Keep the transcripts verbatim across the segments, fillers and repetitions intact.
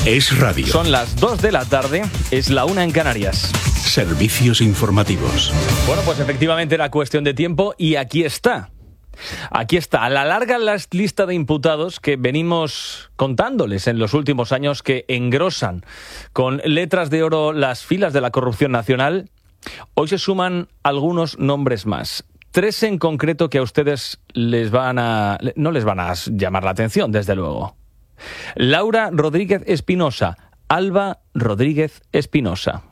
Es radio. Son las dos de la tarde, es la una en Canarias. Servicios informativos. Bueno, pues efectivamente era cuestión de tiempo y aquí está. Aquí está, a la larga la lista de imputados que venimos contándoles en los últimos años, que engrosan con letras de oro las filas de la corrupción nacional. Hoy se suman algunos nombres más. Tres en concreto que a ustedes les van a, no les van a llamar la atención, desde luego. Laura Rodríguez Espinosa, Alba Rodríguez Espinosa.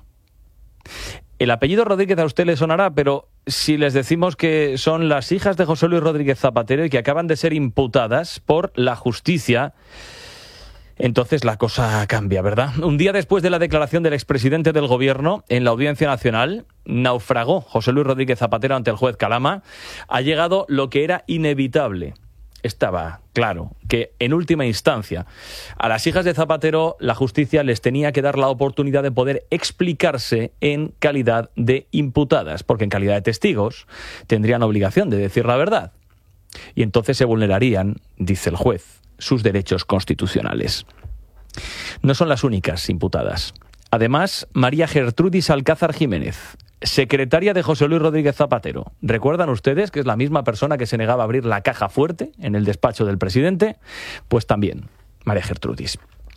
El apellido Rodríguez a usted le sonará, pero si les decimos que son las hijas de José Luis Rodríguez Zapatero y que acaban de ser imputadas por la justicia, entonces la cosa cambia, ¿verdad? Un día después de la declaración del expresidente del gobierno en la Audiencia Nacional, naufragó José Luis Rodríguez Zapatero ante el juez Calama. Ha llegado lo que era inevitable. Estaba claro que, en última instancia, a las hijas de Zapatero la justicia les tenía que dar la oportunidad de poder explicarse en calidad de imputadas, porque en calidad de testigos tendrían obligación de decir la verdad. Y entonces se vulnerarían, dice el juez, sus derechos constitucionales. No son las únicas imputadas. Además, María Gertrudis Alcázar Jiménez, secretaria de José Luis Rodríguez Zapatero. ¿Recuerdan ustedes que es la misma persona que se negaba a abrir la caja fuerte en el despacho del presidente? Pues también, María Gertrudis.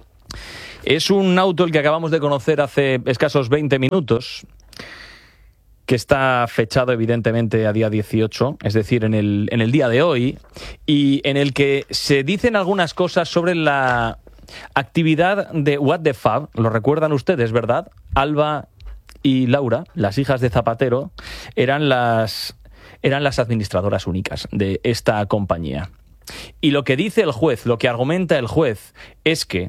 Es un auto el que acabamos de conocer hace escasos veinte minutos, que está fechado evidentemente a día dieciocho, es decir, en el, en el día de hoy, y en el que se dicen algunas cosas sobre la actividad de What the Fab. Lo recuerdan ustedes, ¿verdad? Alba y Laura, las hijas de Zapatero, eran las, eran las administradoras únicas de esta compañía. Y lo que dice el juez, lo que argumenta el juez, es que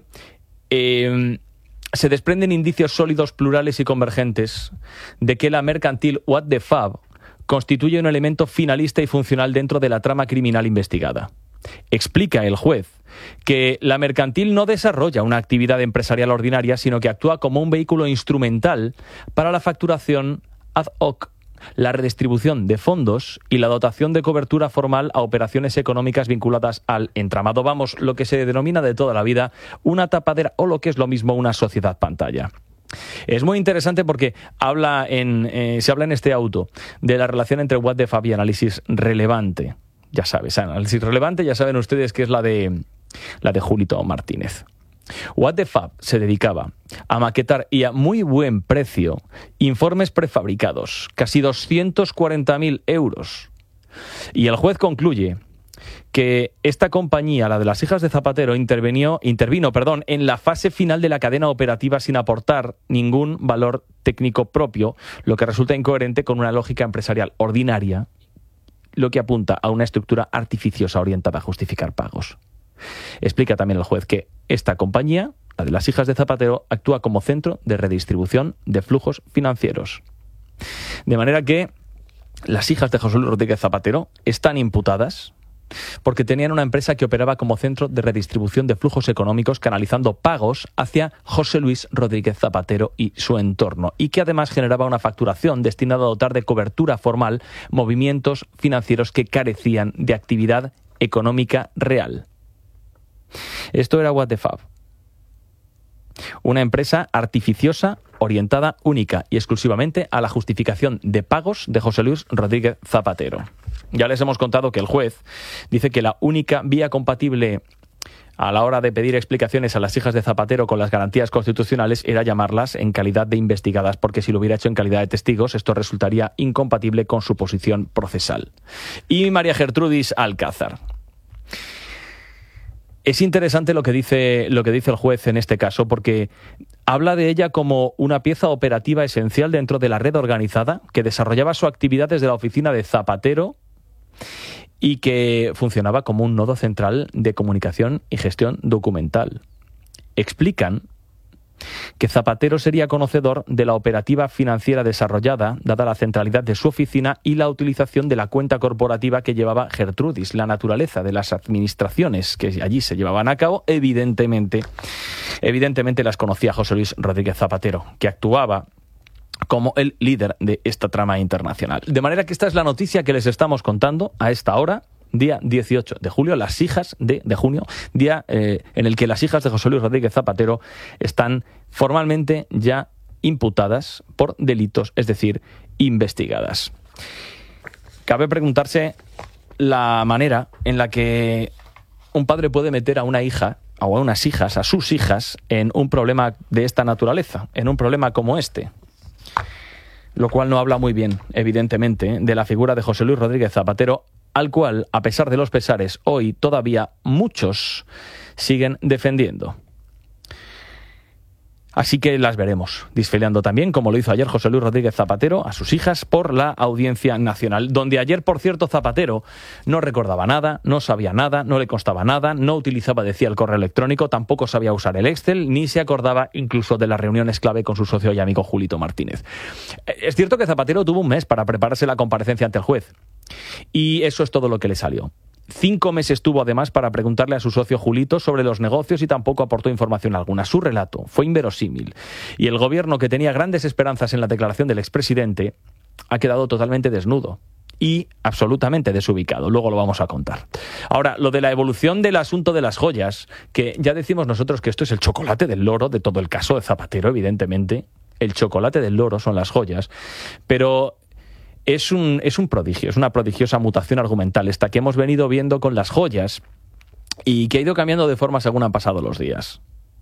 eh, se desprenden indicios sólidos, plurales y convergentes de que la mercantil What the Fab constituye un elemento finalista y funcional dentro de la trama criminal investigada. Explica el juez que la mercantil no desarrolla una actividad empresarial ordinaria, sino que actúa como un vehículo instrumental para la facturación ad hoc, la redistribución de fondos y la dotación de cobertura formal a operaciones económicas vinculadas al entramado, vamos, lo que se denomina de toda la vida una tapadera, o lo que es lo mismo, una sociedad pantalla. Es muy interesante porque habla en, eh, se habla en este auto de la relación entre What the Fab y análisis relevante. Ya sabes, análisis relevante, ya saben ustedes que es la de la de Julito Martínez. What the Fab se dedicaba a maquetar y a muy buen precio informes prefabricados, casi doscientos cuarenta mil euros. Y el juez concluye que esta compañía, la de las hijas de Zapatero, intervino, intervino perdón, en la fase final de la cadena operativa sin aportar ningún valor técnico propio, lo que resulta incoherente con una lógica empresarial ordinaria, lo que apunta a una estructura artificiosa orientada a justificar pagos. Explica también el juez que esta compañía, la de las hijas de Zapatero, actúa como centro de redistribución de flujos financieros. De manera que las hijas de José Luis Rodríguez Zapatero están imputadas porque tenían una empresa que operaba como centro de redistribución de flujos económicos, canalizando pagos hacia José Luis Rodríguez Zapatero y su entorno, y que además generaba una facturación destinada a dotar de cobertura formal movimientos financieros que carecían de actividad económica real. Esto era What the Fab. Una empresa artificiosa orientada única y exclusivamente a la justificación de pagos de José Luis Rodríguez Zapatero. Ya les hemos contado que el juez dice que la única vía compatible a la hora de pedir explicaciones a las hijas de Zapatero con las garantías constitucionales era llamarlas en calidad de investigadas, porque si lo hubiera hecho en calidad de testigos, esto resultaría incompatible con su posición procesal. Y María Gertrudis Alcázar. Es interesante lo que dice, lo que dice el juez en este caso, porque habla de ella como una pieza operativa esencial dentro de la red organizada que desarrollaba su actividad desde la oficina de Zapatero y que funcionaba como un nodo central de comunicación y gestión documental. Explican que Zapatero sería conocedor de la operativa financiera desarrollada, dada la centralidad de su oficina y la utilización de la cuenta corporativa que llevaba Gertrudis. La naturaleza de las administraciones que allí se llevaban a cabo, evidentemente, evidentemente las conocía José Luis Rodríguez Zapatero, que actuaba como el líder de esta trama internacional. De manera que esta es la noticia que les estamos contando a esta hora, día dieciocho de julio, las hijas de, de junio, día eh, en el que las hijas de José Luis Rodríguez Zapatero están formalmente ya imputadas por delitos, es decir, investigadas. Cabe preguntarse la manera en la que un padre puede meter a una hija o a unas hijas, a sus hijas, en un problema de esta naturaleza, en un problema como este. Lo cual no habla muy bien, evidentemente, de la figura de José Luis Rodríguez Zapatero, al cual, a pesar de los pesares, hoy todavía muchos siguen defendiendo. Así que las veremos desfilando también, como lo hizo ayer José Luis Rodríguez Zapatero, a sus hijas por la Audiencia Nacional, donde ayer, por cierto, Zapatero no recordaba nada, no sabía nada, no le constaba nada, no utilizaba, decía, el correo electrónico, tampoco sabía usar el Excel, ni se acordaba incluso de las reuniones clave con su socio y amigo Julito Martínez. Es cierto que Zapatero tuvo un mes para prepararse la comparecencia ante el juez, y eso es todo lo que le salió. Cinco meses tuvo además para preguntarle a su socio Julito sobre los negocios y tampoco aportó información alguna. Su relato fue inverosímil y el gobierno, que tenía grandes esperanzas en la declaración del expresidente, ha quedado totalmente desnudo y absolutamente desubicado. Luego lo vamos a contar. Ahora, lo de la evolución del asunto de las joyas, que ya decimos nosotros que esto es el chocolate del loro de todo el caso de Zapatero, evidentemente. El chocolate del loro son las joyas, pero Es un, es un prodigio, es una prodigiosa mutación argumental esta que hemos venido viendo con las joyas y que ha ido cambiando de forma según han pasado los días.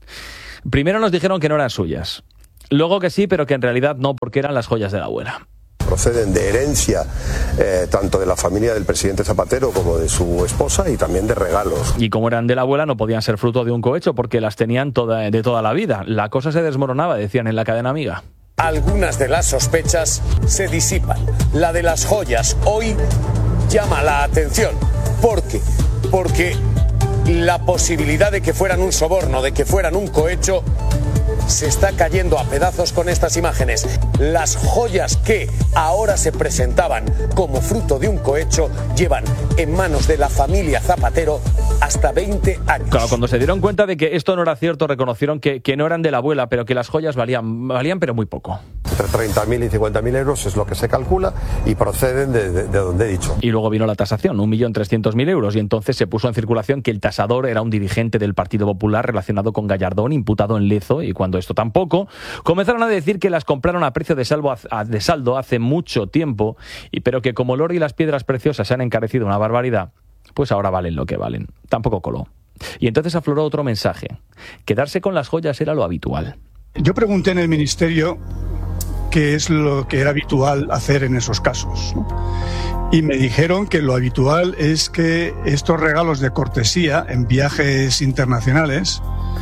Primero nos dijeron que no eran suyas, luego que sí, pero que en realidad no, porque eran las joyas de la abuela. Proceden de herencia eh, tanto de la familia del presidente Zapatero como de su esposa y también de regalos. Y como eran de la abuela, no podían ser fruto de un cohecho porque las tenían toda, de toda la vida. La cosa se desmoronaba, decían en la cadena Amiga. Algunas de las sospechas se disipan. La de las joyas hoy llama la atención. ¿Por qué? Porque la posibilidad de que fueran un soborno, de que fueran un cohecho, se está cayendo a pedazos con estas imágenes. Las joyas que ahora se presentaban como fruto de un cohecho llevan en manos de la familia Zapatero hasta veinte años. Claro, cuando se dieron cuenta de que esto no era cierto, reconocieron que, que no eran de la abuela, pero que las joyas valían, valían pero muy poco. Entre treinta mil y cincuenta mil euros es lo que se calcula y proceden de, de, de donde he dicho. Y luego vino la tasación, un millón trescientos mil euros, y entonces se puso en circulación que el tasador era un dirigente del Partido Popular relacionado con Gallardón, imputado en Lezo, y cuando esto tampoco, comenzaron a decir que las compraron a precio de, salvo, de saldo hace mucho tiempo, y pero que como el oro y las piedras preciosas se han encarecido una barbaridad, pues ahora valen lo que valen. Tampoco coló. Y entonces afloró otro mensaje. Quedarse con las joyas era lo habitual. Yo pregunté en el ministerio qué es lo que era habitual hacer en esos casos, ¿no? Y me dijeron que lo habitual es que estos regalos de cortesía en viajes internacionales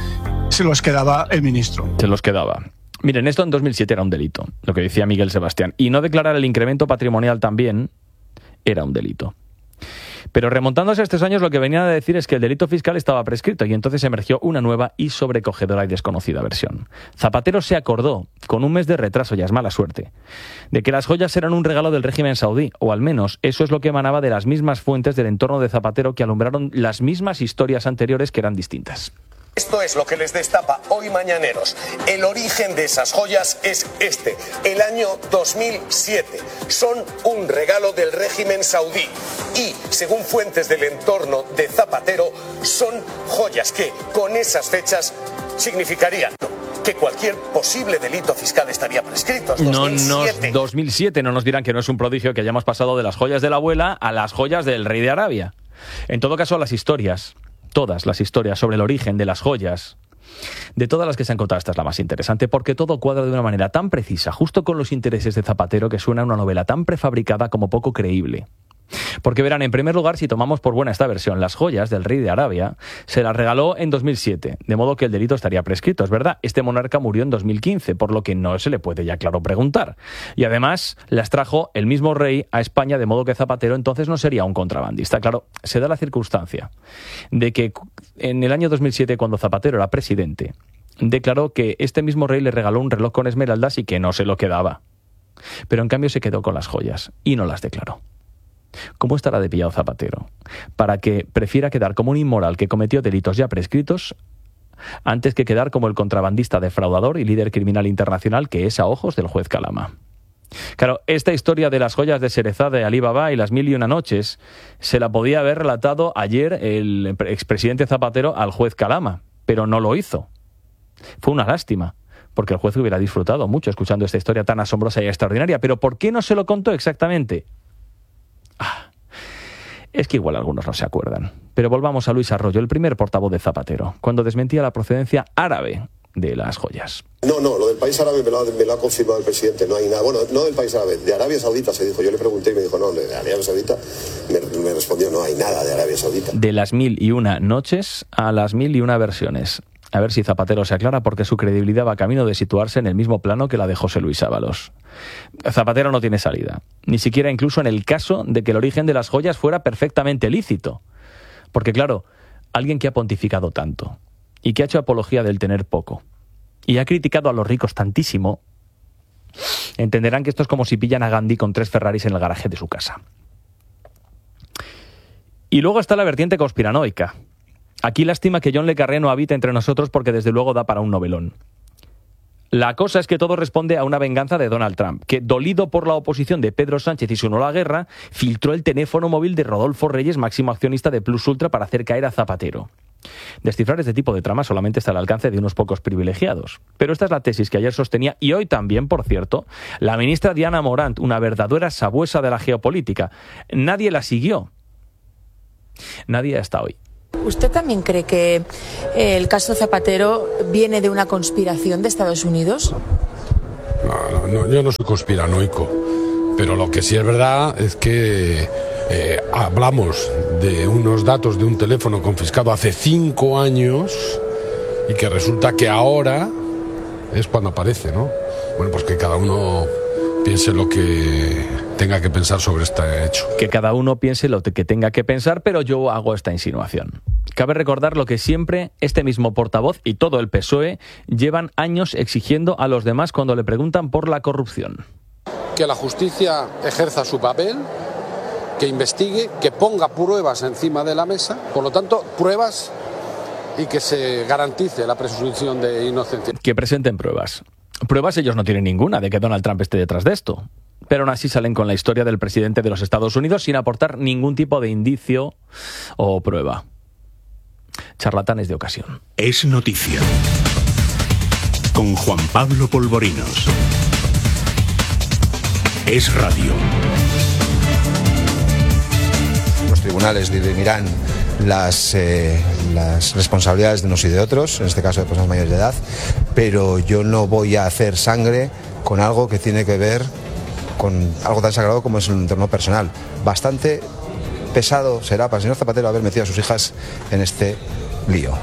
se los quedaba el ministro. Se los quedaba. Miren, esto en dos mil siete era un delito, lo que decía Miguel Sebastián. Y no declarar el incremento patrimonial también era un delito. Pero remontándose a estos años, lo que venían a decir es que el delito fiscal estaba prescrito y entonces emergió una nueva y sobrecogedora y desconocida versión. Zapatero se acordó, con un mes de retraso, ya es mala suerte, de que las joyas eran un regalo del régimen saudí, o al menos eso es lo que emanaba de las mismas fuentes del entorno de Zapatero que alumbraron las mismas historias anteriores que eran distintas. Esto es lo que les destapa hoy Mañaneros. El origen de esas joyas es este, el año dos mil siete. Son un regalo del régimen saudí y, según fuentes del entorno de Zapatero, son joyas que, con esas fechas, significarían que cualquier posible delito fiscal estaría prescrito. No, no, dos mil siete, no nos dirán que no es un prodigio que hayamos pasado de las joyas de la abuela a las joyas del rey de Arabia. En todo caso, las historias... Todas las historias sobre el origen de las joyas, de todas las que se han contado, esta es la más interesante, porque todo cuadra de una manera tan precisa, justo con los intereses de Zapatero, que suena a una novela tan prefabricada como poco creíble. Porque verán, en primer lugar, si tomamos por buena esta versión, las joyas del rey de Arabia se las regaló en dos mil siete, de modo que el delito estaría prescrito, es verdad. Este monarca murió en dos mil quince, por lo que no se le puede ya claro preguntar. Y además las trajo el mismo rey a España, de modo que Zapatero entonces no sería un contrabandista. Claro, se da la circunstancia de que en el año dos mil siete, cuando Zapatero era presidente, declaró que este mismo rey le regaló un reloj con esmeraldas y que no se lo quedaba. Pero en cambio se quedó con las joyas y no las declaró. ¿Cómo estará de pillado Zapatero para que prefiera quedar como un inmoral que cometió delitos ya prescritos antes que quedar como el contrabandista defraudador y líder criminal internacional que es a ojos del juez Calama? Claro, esta historia de las joyas de Sherezade de Alibaba y las mil y una noches se la podía haber relatado ayer el expresidente Zapatero al juez Calama, pero no lo hizo. Fue una lástima, porque el juez hubiera disfrutado mucho escuchando esta historia tan asombrosa y extraordinaria. Pero ¿por qué no se lo contó exactamente? Ah, es que igual algunos no se acuerdan. Pero volvamos a Luis Arroyo, el primer portavoz de Zapatero, cuando desmentía la procedencia árabe de las joyas. No, no, lo del país árabe me lo, ha, me lo ha confirmado el presidente, no hay nada. Bueno, no del país árabe, de Arabia Saudita se dijo. Yo le pregunté y me dijo, no, de Arabia Saudita. Me, me respondió, no hay nada de Arabia Saudita. De las mil y una noches a las mil y una versiones. A ver si Zapatero se aclara, porque su credibilidad va camino de situarse en el mismo plano que la de José Luis Ábalos. Zapatero no tiene salida, ni siquiera incluso en el caso de que el origen de las joyas fuera perfectamente lícito. Porque claro, alguien que ha pontificado tanto y que ha hecho apología del tener poco y ha criticado a los ricos tantísimo, entenderán que esto es como si pillan a Gandhi con tres Ferraris en el garaje de su casa. Y luego está la vertiente conspiranoica. Aquí lástima que John le Carré no habita entre nosotros, porque desde luego da para un novelón. La cosa es que todo responde a una venganza de Donald Trump, que, dolido por la oposición de Pedro Sánchez y su no la guerra, filtró el teléfono móvil de Rodolfo Reyes, máximo accionista de Plus Ultra, para hacer caer a Zapatero. Descifrar este tipo de trama solamente está al alcance de unos pocos privilegiados. Pero esta es la tesis que ayer sostenía, y hoy también, por cierto, la ministra Diana Morant, una verdadera sabuesa de la geopolítica. Nadie la siguió. Nadie hasta hoy. ¿Usted también cree que el caso Zapatero viene de una conspiración de Estados Unidos? No, no, yo no soy conspiranoico, pero lo que sí es verdad es que eh, hablamos de unos datos de un teléfono confiscado hace cinco años y que resulta que ahora es cuando aparece, ¿no? Bueno, pues que cada uno piense lo que tenga que pensar sobre este hecho. Que cada uno piense lo que tenga que pensar, pero yo hago esta insinuación. Cabe recordar lo que siempre este mismo portavoz y todo el P S O E llevan años exigiendo a los demás cuando le preguntan por la corrupción. Que la justicia ejerza su papel, que investigue, que ponga pruebas encima de la mesa, por lo tanto, pruebas, y que se garantice la presunción de inocencia. Que presenten pruebas. Pruebas ellos no tienen ninguna de que Donald Trump esté detrás de esto. Pero aún así salen con la historia del presidente de los Estados Unidos sin aportar ningún tipo de indicio o prueba. Charlatanes de ocasión. Es noticia. Con Juan Pablo Polvorinos. Es radio. Los tribunales dirimirán las, eh, las responsabilidades de unos y de otros, en este caso de personas mayores de edad, pero yo no voy a hacer sangre con algo que tiene que ver con algo tan sagrado como es el entorno personal. Bastante pesado será para el señor Zapatero haber metido a sus hijas en este lío.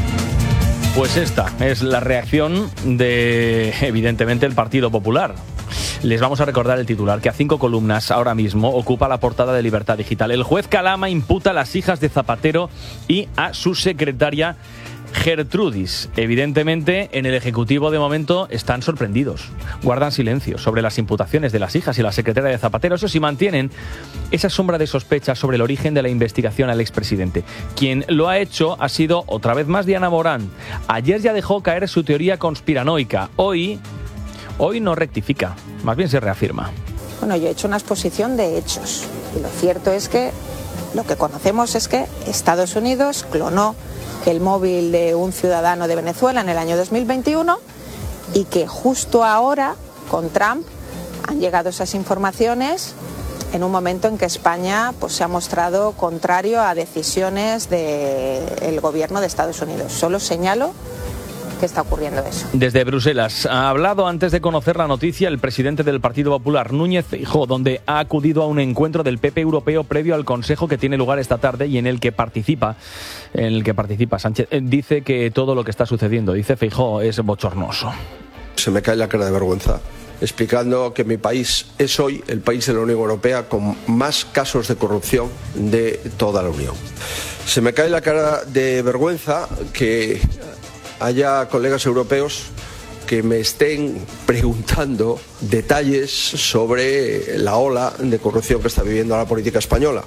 Pues esta es la reacción de, evidentemente, el Partido Popular. Les vamos a recordar el titular, que a cinco columnas ahora mismo ocupa la portada de Libertad Digital. El juez Calama imputa a las hijas de Zapatero y a su secretaria Gertrudis. Evidentemente, en el Ejecutivo de momento están sorprendidos. Guardan silencio sobre las imputaciones de las hijas y la secretaria de Zapatero. Eso sí, mantienen esa sombra de sospecha sobre el origen de la investigación al expresidente. Quien lo ha hecho ha sido, otra vez más, Diana Morant. Ayer ya dejó caer su teoría conspiranoica. Hoy, hoy no rectifica, más bien se reafirma. Bueno, yo he hecho una exposición de hechos. Y lo cierto es que lo que conocemos es que Estados Unidos clonó el móvil de un ciudadano de Venezuela en el año dos mil veintiuno y que justo ahora, con Trump, han llegado esas informaciones en un momento en que España pues, se ha mostrado contrario a decisiones del gobierno de Estados Unidos. Solo señalo que está ocurriendo eso. Desde Bruselas ha hablado, antes de conocer la noticia, el presidente del Partido Popular, Núñez Feijóo, donde ha acudido a un encuentro del P P europeo previo al Consejo que tiene lugar esta tarde y en el que participa, en el que participa Sánchez. Dice que todo lo que está sucediendo, dice Feijóo, es bochornoso. Se me cae la cara de vergüenza, explicando que mi país es hoy el país de la Unión Europea con más casos de corrupción de toda la Unión. Se me cae la cara de vergüenza que haya colegas europeos que me estén preguntando detalles sobre la ola de corrupción que está viviendo la política española.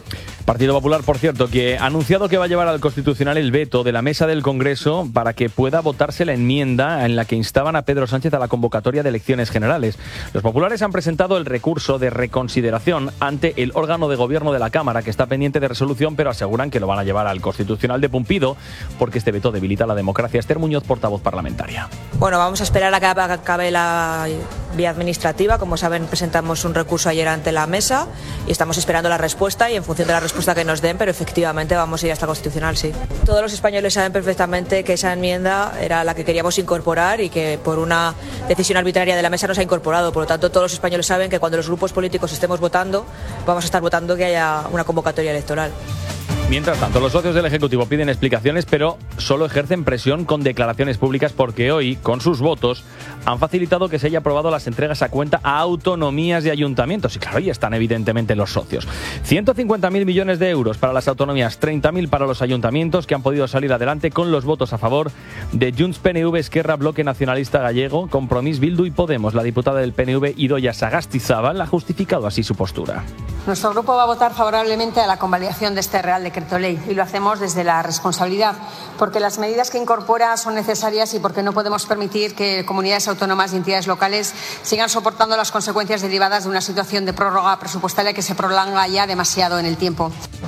Partido Popular, por cierto, que ha anunciado que va a llevar al Constitucional el veto de la mesa del Congreso para que pueda votarse la enmienda en la que instaban a Pedro Sánchez a la convocatoria de elecciones generales. Los populares han presentado el recurso de reconsideración ante el órgano de gobierno de la Cámara, que está pendiente de resolución, pero aseguran que lo van a llevar al Constitucional de Pumpido, porque este veto debilita la democracia. Esther Muñoz, portavoz parlamentaria. Bueno, vamos a esperar a que acabe la vía administrativa. Como saben, presentamos un recurso ayer ante la mesa y estamos esperando la respuesta, y en función de la respuesta que nos den, pero efectivamente vamos a ir hasta Constitucional, sí. Todos los españoles saben perfectamente que esa enmienda era la que queríamos incorporar y que por una decisión arbitraria de la mesa no se ha incorporado. Por lo tanto, todos los españoles saben que cuando los grupos políticos estemos votando, vamos a estar votando que haya una convocatoria electoral. Mientras tanto, los socios del Ejecutivo piden explicaciones, pero solo ejercen presión con declaraciones públicas, porque hoy, con sus votos, han facilitado que se haya aprobado las entregas a cuenta a autonomías y ayuntamientos. Y claro, ahí están evidentemente los socios. ciento cincuenta mil millones de euros para las autonomías, treinta mil para los ayuntamientos, que han podido salir adelante con los votos a favor de Junts, P N V, Esquerra, Bloque Nacionalista Gallego, Compromís, Bildu y Podemos. La diputada del P N V, Idoia Sagastizábal, ha justificado así su postura. Nuestro grupo va a votar favorablemente a la convalidación de este Real Decreto Ley, y lo hacemos desde la responsabilidad, porque las medidas que incorpora son necesarias y porque no podemos permitir que comunidades autónomas y entidades locales sigan soportando las consecuencias derivadas de una situación de prórroga presupuestaria que se prolonga ya demasiado en el tiempo.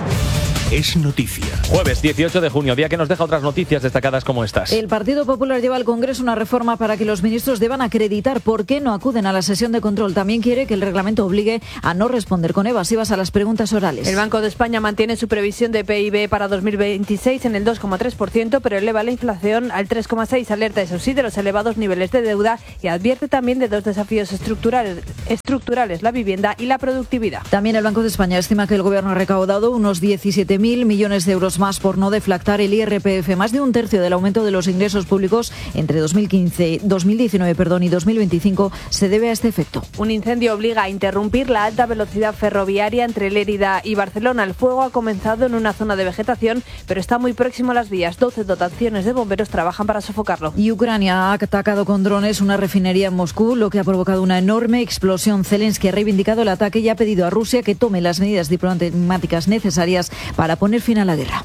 Es noticia. Jueves dieciocho de junio, día que nos deja otras noticias destacadas como estas. El Partido Popular lleva al Congreso una reforma para que los ministros deban acreditar por qué no acuden a la sesión de control. También quiere que el reglamento obligue a no responder con evasivas a las preguntas orales. El Banco de España mantiene su previsión de P I B para dos mil veintiséis en el dos coma tres por ciento, pero eleva la inflación al tres coma seis por ciento. Alerta, eso sí, de los elevados niveles de deuda, y advierte también de dos desafíos estructurales, estructurales, la vivienda y la productividad. También el Banco de España estima que el Gobierno ha recaudado unos diecisiete mil millones de euros más por no deflactar el I R P F, más de un tercio del aumento de los ingresos públicos entre dos mil quince, dos mil diecinueve perdón, y dos mil veinticinco se debe a este efecto. Un incendio obliga a interrumpir la alta velocidad ferroviaria entre Lérida y Barcelona. El fuego ha comenzado en una zona de vegetación, pero está muy próximo a las vías. doce dotaciones de bomberos trabajan para sofocarlo. Y Ucrania ha atacado con drones una refinería en Moscú, lo que ha provocado una enorme explosión. Zelensky ha reivindicado el ataque y ha pedido a Rusia que tome las medidas diplomáticas necesarias para poner fin a la guerra.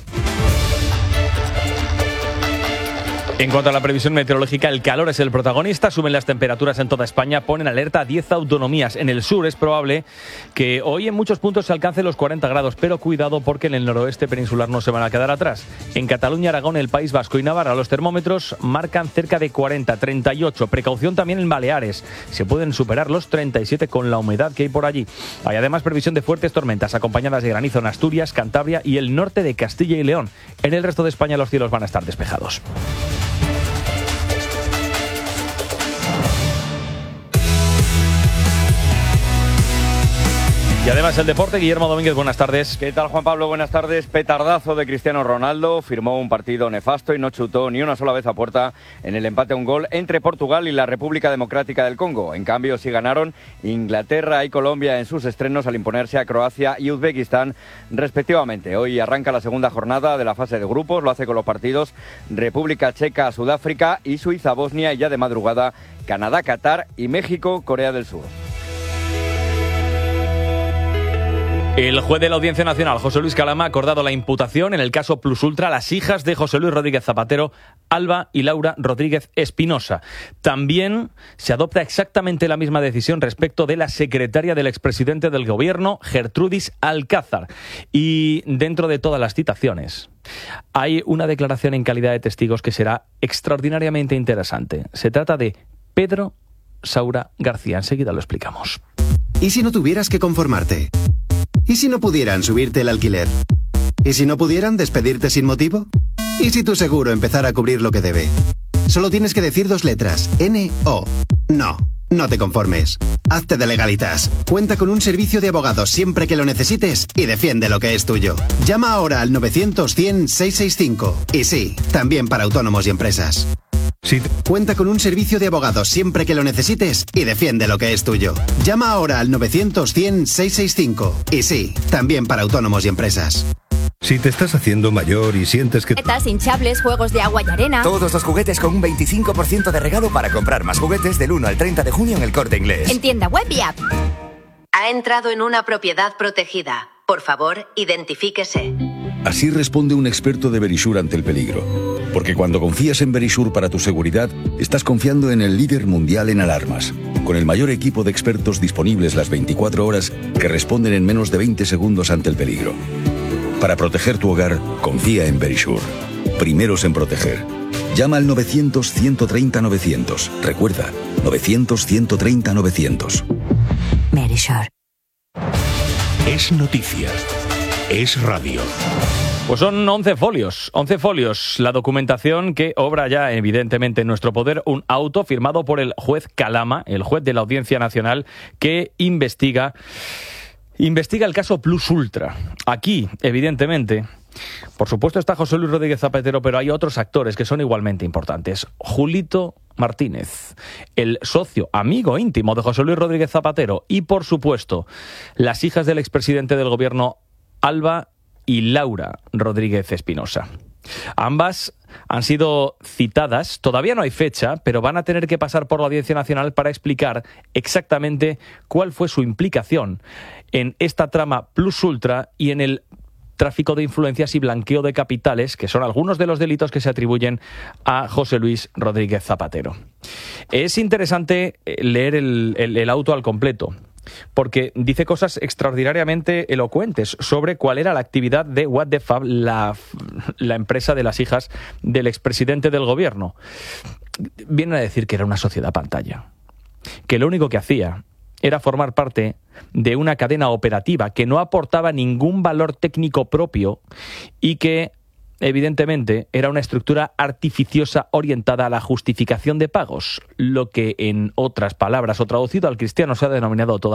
En cuanto a la previsión meteorológica, el calor es el protagonista. Suben las temperaturas en toda España, ponen alerta a diez autonomías. En el sur es probable que hoy en muchos puntos se alcance los cuarenta grados, pero cuidado porque en el noroeste peninsular no se van a quedar atrás. En Cataluña, Aragón, el País Vasco y Navarra los termómetros marcan cerca de cuarenta, treinta y ocho. Precaución también en Baleares. Se pueden superar los treinta y siete con la humedad que hay por allí. Hay además previsión de fuertes tormentas acompañadas de granizo en Asturias, Cantabria y el norte de Castilla y León. En el resto de España los cielos van a estar despejados. Y además el deporte, Guillermo Domínguez, buenas tardes. ¿Qué tal, Juan Pablo? Buenas tardes. Petardazo de Cristiano Ronaldo, firmó un partido nefasto y no chutó ni una sola vez a puerta en el empate a un gol entre Portugal y la República Democrática del Congo. En cambio, sí ganaron Inglaterra y Colombia en sus estrenos al imponerse a Croacia y Uzbekistán, respectivamente. Hoy arranca la segunda jornada de la fase de grupos, lo hace con los partidos República Checa, Sudáfrica y Suiza, Bosnia, y ya de madrugada Canadá, Qatar y México, Corea del Sur. El juez de la Audiencia Nacional, José Luis Calama, ha acordado la imputación en el caso Plus Ultra a las hijas de José Luis Rodríguez Zapatero, Alba y Laura Rodríguez Espinosa. También se adopta exactamente la misma decisión respecto de la secretaria del expresidente del Gobierno, Gertrudis Alcázar. Y dentro de todas las citaciones, hay una declaración en calidad de testigos que será extraordinariamente interesante. Se trata de Pedro Saura García. Enseguida lo explicamos. ¿Y si no tuvieras que conformarte? ¿Y si no pudieran subirte el alquiler? ¿Y si no pudieran despedirte sin motivo? ¿Y si tu seguro empezara a cubrir lo que debe? Solo tienes que decir dos letras, N O. No, no te conformes. Hazte de Legalitas. Cuenta con un servicio de abogados siempre que lo necesites y defiende lo que es tuyo. Llama ahora al novecientos cien seiscientos sesenta y cinco. Y sí, también para autónomos y empresas. Sí. Cuenta con un servicio de abogados siempre que lo necesites y defiende lo que es tuyo. Llama ahora al novecientos cien seiscientos sesenta y cinco. Y sí, también para autónomos y empresas. Si te estás haciendo mayor y sientes que... Juguetes, hinchables, juegos de agua y arena... Todos los juguetes con un veinticinco por ciento de regalo para comprar más juguetes del uno al treinta de junio en El Corte Inglés. En tienda web y app. Ha entrado en una propiedad protegida. Por favor, identifíquese. Así responde un experto de Verisure ante el peligro. Porque cuando confías en Verisure para tu seguridad, estás confiando en el líder mundial en alarmas, con el mayor equipo de expertos disponibles las veinticuatro horas que responden en menos de veinte segundos ante el peligro. Para proteger tu hogar, confía en Verisure. Primeros en proteger. Llama al novecientos, ciento treinta, novecientos. Recuerda, novecientos, ciento treinta, novecientos. Verisure. Es noticia. Es radio. Pues son once folios, once folios, la documentación que obra ya evidentemente en nuestro poder, un auto firmado por el juez Calama, el juez de la Audiencia Nacional, que investiga, investiga el caso Plus Ultra. Aquí, evidentemente, por supuesto está José Luis Rodríguez Zapatero, pero hay otros actores que son igualmente importantes. Julito Martínez, el socio, amigo íntimo de José Luis Rodríguez Zapatero, y por supuesto, las hijas del expresidente del gobierno, Alba y Laura Rodríguez Espinosa. Ambas han sido citadas, todavía no hay fecha, pero van a tener que pasar por la Audiencia Nacional para explicar exactamente cuál fue su implicación en esta trama Plus Ultra y en el tráfico de influencias y blanqueo de capitales, que son algunos de los delitos que se atribuyen a José Luis Rodríguez Zapatero. Es interesante leer el, el, el auto al completo, porque dice cosas extraordinariamente elocuentes sobre cuál era la actividad de What the Fab, la, la empresa de las hijas del expresidente del gobierno. Vienen a decir que era una sociedad pantalla, que lo único que hacía era formar parte de una cadena operativa que no aportaba ningún valor técnico propio y que, evidentemente, era una estructura artificiosa orientada a la justificación de pagos, lo que, en otras palabras o traducido al cristiano, se ha denominado toda